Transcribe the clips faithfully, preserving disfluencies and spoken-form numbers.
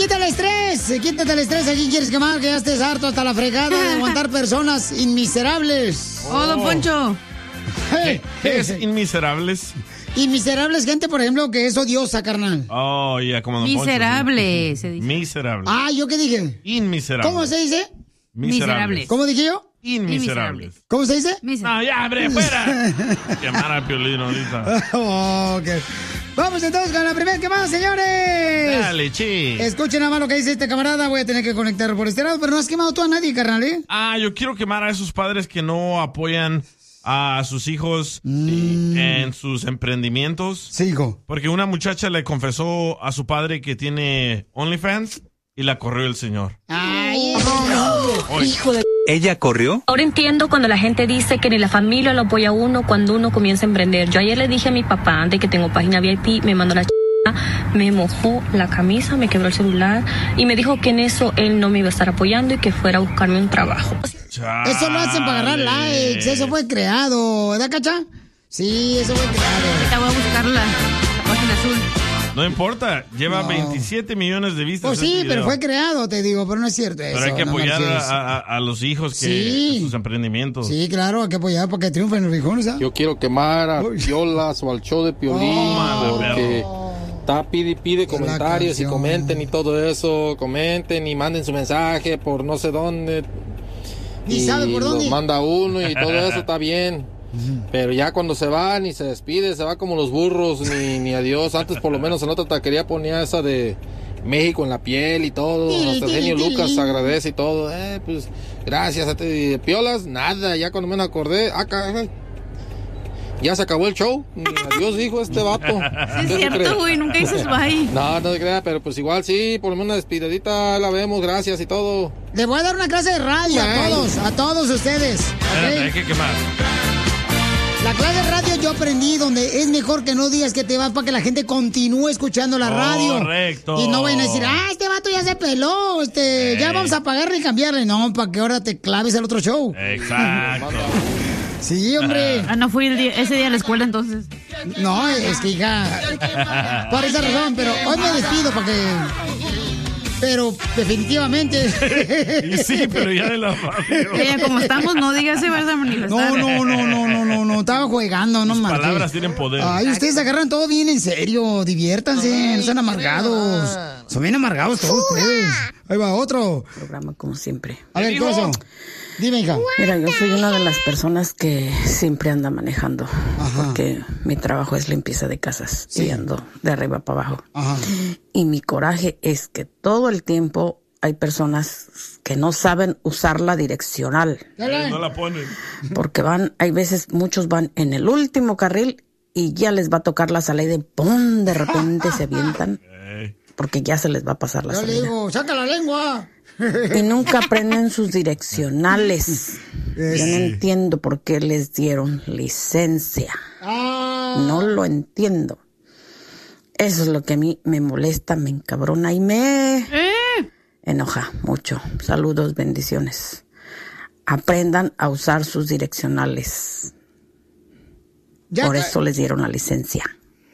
quita el estrés, quítate el estrés. ¿A quién quieres quemar? Que ya estés harto hasta la fregada de aguantar personas inmiserables. Oh, don Poncho. ¿Qué, qué es inmiserables? Inmiserables, gente, por ejemplo, que es odiosa, carnal. Oh, ya, yeah, como don Miserable, Poncho, ¿sí? se dice. Miserable. Ah, ¿yo qué dije? Inmiserable. ¿Cómo se dice? Miserables. ¿Cómo dije yo? Inmiserables. ¿Cómo se dice? No, ya, hombre, fuera. Quemar al Piolín ahorita. Oh, ok. Vamos entonces con la primera quemada, señores. Dale, chi. Escuchen nada más lo que dice este camarada. Voy a tener que conectar por este lado, pero no has quemado tú a nadie, carnal, ¿eh? Ah, yo quiero quemar a esos padres que no apoyan a sus hijos mm. en sus emprendimientos. Sí, hijo. Porque una muchacha le confesó a su padre que tiene OnlyFans y la corrió el señor. Ay, no. Hijo de... ¿Ella corrió? Ahora entiendo cuando la gente dice que ni la familia lo apoya a uno cuando uno comienza a emprender. Yo ayer le dije a mi papá de que tengo página V I P, me mandó la ch... me mojó la camisa, me quebró el celular y me dijo que en eso él no me iba a estar apoyando y que fuera a buscarme un trabajo. Chale. Eso lo hacen para agarrar likes, eso fue creado, ¿verdad, Cacha? Sí, eso fue creado. Ahorita voy a buscar la, la página azul. No importa, lleva no. veintisiete millones de vistas. Pues sí, este pero fue creado, te digo, pero no es cierto eso. Pero hay que no apoyar marches. a, a, a los hijos que Sí. sus emprendimientos. Sí, claro, hay que apoyar para que triunfen los viejones, ¿ah? Yo quiero quemar a Uy. Piolas o al show de Piolín Oh, porque está pide y pide comentarios y canción. comenten y todo eso, comenten y manden su mensaje por no sé dónde. Ni sabe por dónde. Los manda uno y todo eso está bien. Pero ya cuando se va ni se despide, se va como los burros, ni, ni adiós. Antes por lo menos en otra taquería ponía esa de México en la piel y todo. Hasta el genio Lucas agradece y todo. Eh, pues gracias a ti. De Piolas, nada. Ya cuando me acordé, acá, ya se acabó el show. Adiós, dijo este vato. Sí, es cierto, güey, nunca dices bye. No, no se crea, pero pues igual sí, por lo menos una despedidita la vemos, gracias y todo. Le voy a dar una clase de radio a Ay. todos, a todos ustedes. Espérate, ¿ok? hay que quemar. La clase de radio yo aprendí donde es mejor que no digas que te vas para que la gente continúe escuchando la radio. Correcto. Y no vayan a decir, ah, este vato ya se peló, este, Sí. ya vamos a pagarle y cambiarle. No, para que ahora te claves el otro show. Exacto. Sí, hombre. Ah, no fui el día, ese día a la escuela entonces. No, es que hija, por esa razón, pero hoy me despido para que... Pero definitivamente... Y sí, pero ya de la radio. Oye, como estamos, no digas si vas a manifestar. No, no, no, no, no, no, no, estaba jugando, no Las marches. palabras tienen poder. Ay, ustedes agarran todo bien en serio, diviértanse, no sean amargados. Son bien amargados todos ustedes. Ahí va otro. Programa como siempre. A ver, ¿qué pasó? Dime, hija. Mira, yo soy una de las personas que siempre anda manejando. Ajá. Porque mi trabajo es limpieza de casas. Sí. Y ando de arriba para abajo. Ajá. Y mi coraje es que todo el tiempo hay personas que no saben usar la direccional. Eh, no la ponen. Porque van, hay veces muchos van en el último carril y ya les va a tocar la salida y ¡pum! De repente se avientan. Eh. Porque ya se les va a pasar la Yo le salida. digo, saca la lengua. Y nunca aprenden sus direccionales. Yo no entiendo por qué les dieron licencia. Ah. No lo entiendo. Eso es lo que a mí me molesta, me encabrona y me Eh. enoja mucho. Saludos, bendiciones. Aprendan a usar sus direccionales. Ya Por ca- eso les dieron la licencia.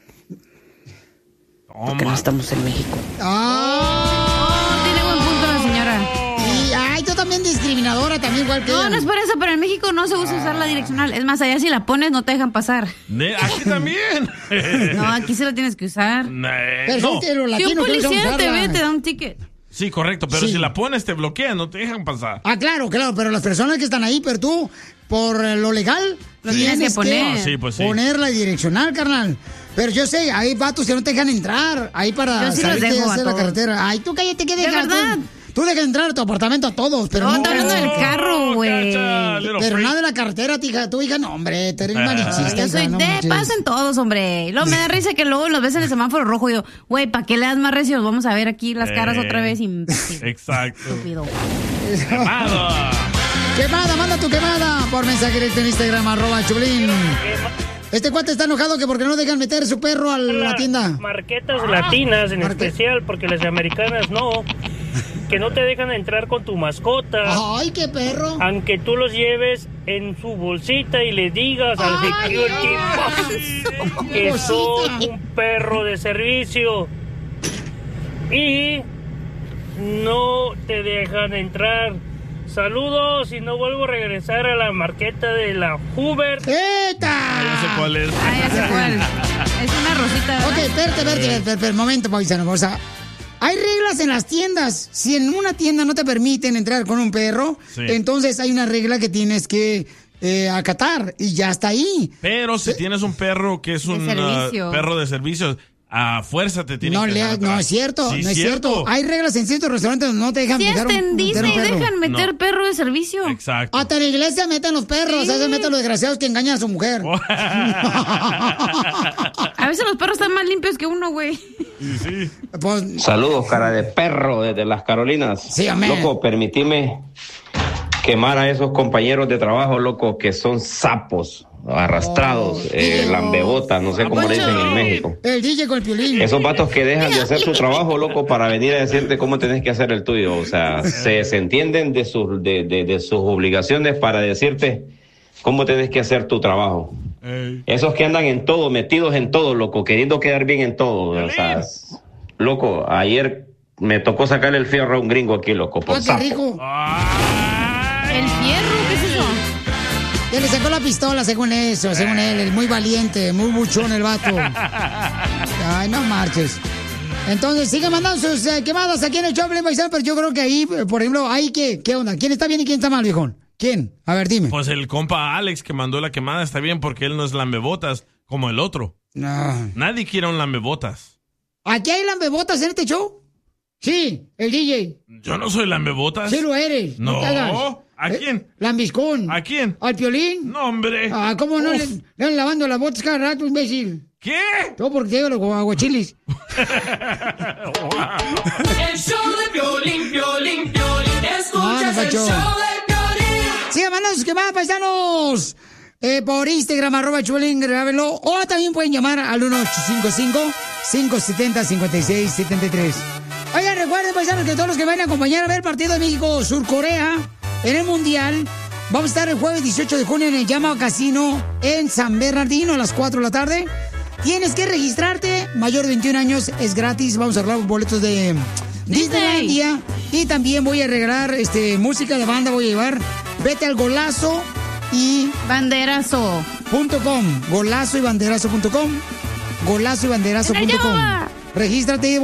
Porque no estamos en México. Ah. Oh, tiene buen punto la señora. Y, ay, tú también discriminadora, también igual que No, ella. no es por eso, pero en México no se usa usar la direccional. Es más, allá si la pones no te dejan pasar. Ne- Aquí también. No, aquí sí la tienes que usar. Ne- Pero no. son que los Si un latinos que no policía saben te ve, usarla. te da un ticket. Sí, correcto, pero Sí. si la pones te bloquean, no te dejan pasar. Ah, claro, claro, pero las personas que están ahí, pero tú, por eh, lo legal, Lo tienes que poner. Ah, sí, pues sí. poner la direccional, carnal. Pero yo sé, hay vatos que no te dejan entrar, ahí para Yo sí los salirte dejo a a hacer la todos. carretera. Ay, tú cállate, ¿qué dejas? verdad? Tú, tú dejas entrar a tu apartamento a todos, pero No, no... está hablando del carro, güey. Cacha, little Pero freak. nada de la carretera, tija. Tu hija, no, hombre, tú eres Ah. marichista. Yo hija, soy no de manches. pasen todos, hombre. Y luego me da risa que luego los ves en el semáforo rojo y yo, güey, ¿para qué le das más recio? Vamos a ver aquí las caras Eh. otra vez. Imbécil. Exacto. Estúpido. Quemado. Quemada, manda tu quemada por mensaje directo en Instagram, arroba Chublín. Este cuate está enojado que porque no dejan meter su perro a la tienda. Marquetas latinas en Marque- especial, porque las americanas no. Que no te dejan entrar con tu mascota. Ay, qué perro. Aunque tú los lleves en su bolsita y le digas al Ay, security no. que Bolsita. son un perro de servicio. Y no te dejan entrar. Saludos y no vuelvo a regresar a la marqueta de la Hoover. ¡Eta! Ya sé cuál es. Ah, ya sé cuál. Es una rosita, ¿verdad? Ok, espérate, espérate, espérate, momento, paisano. O sea, hay reglas en las tiendas. Si en una tienda no te permiten entrar con un perro, sí, entonces hay una regla que tienes que eh, acatar y ya está ahí. Pero si tienes un perro que es un uh, perro de servicios, a fuerza te tiene no, que le, No es cierto, sí, no es cierto. cierto. Hay reglas en ciertos restaurantes donde no te dejan si meter, en Disney un, dejan meter no. perro de servicio. Exacto. Hasta en la iglesia meten los perros, sí. A veces meten los desgraciados que engañan a su mujer. A veces los perros están más limpios que uno, güey. Sí, sí. Pues, saludos, cara de perro, desde las Carolinas. Sí, amén. Loco, permitime quemar a esos compañeros de trabajo, loco, que son sapos. Arrastrados, oh, eh, lambebotas, no sé cómo le dicen en México. El D J con el Piolín. Esos vatos que dejan de hacer su trabajo, loco, para venir a decirte cómo tenés que hacer el tuyo. O sea, se, se entienden de sus, de, de, de sus obligaciones para decirte cómo tenés que hacer tu trabajo. Ey. Esos que andan en todo, metidos en todo, loco, queriendo quedar bien en todo. O sea, loco, ayer me tocó sacarle el fierro a un gringo aquí, loco, por ¡Ah, sapo. qué rico! ¿El fierro? ¿Qué es eso? Ya le sacó la pistola, según eso, según él. El muy valiente, muy buchón el vato. Ay, no marches. Entonces, sigue mandando sus eh, quemadas aquí en el show, paisano, pero yo creo que ahí, por ejemplo, ahí, ¿qué, ¿qué onda? ¿Quién está bien y quién está mal, viejón? ¿Quién? A ver, dime. Pues el compa Alex que mandó la quemada está bien porque él no es lambebotas como el otro. No. Nadie quiere un lambebotas. ¿Aquí hay lambebotas en este show? Sí, el D J. Yo no soy lambebotas. Sí lo eres. No. no ¿A quién? Eh, Lambiscón. ¿A quién? ¿Al Piolín? No, hombre. Ah, ¿cómo no? Le, le van lavando las botas cada rato, imbécil. ¿Qué? Todo porque te llevo los aguachilis. El show de Piolín, Piolín, Piolín. Escuchas no, el show de Piolín. Sigan mandando sus quemadas, paisanos. Eh, por Instagram, arroba Piolín, grábenlo. O también pueden llamar al uno ocho cinco cinco, cinco siete cero, cinco seis siete tres. Oigan, recuerden, paisanos, que todos los que vayan a acompañar a ver el partido de México-Sur-Corea en el Mundial, vamos a estar el jueves dieciocho de junio en el Yamaha Casino en San Bernardino a las cuatro de la tarde. Tienes que registrarte, mayor de veintiún años, es gratis. Vamos a regalar boletos de Disneylandia. Y también voy a regalar este, música de banda, voy a llevar. Vete al Golazo y banderazo punto com. Golazo y banderazo punto com. Golazo y banderazo punto com. Regístrate.